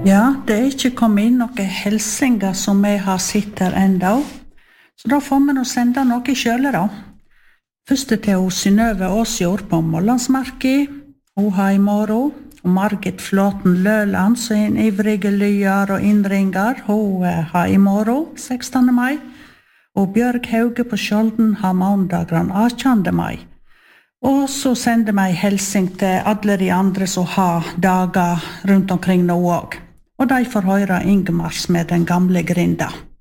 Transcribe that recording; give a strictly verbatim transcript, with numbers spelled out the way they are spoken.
Ja, det er ikke kommet inn noen helsinger som vi har sett her enda. Så da får vi nå sende noe selv da. Først til hun Synnøve Åsjord på Målandsmarki. Hun har i morgen. Og Margit Flåten Løland, som er en ivrige lyar og innringer. Hun har i morgen, sekstende mai. Og Bjørg Hauge på Skjolden har mandagen attende mai. Og så sender vi helsing til alle de andre som har dager rundt omkring nå også. Og de får høre Ingemars med den gamle grinda.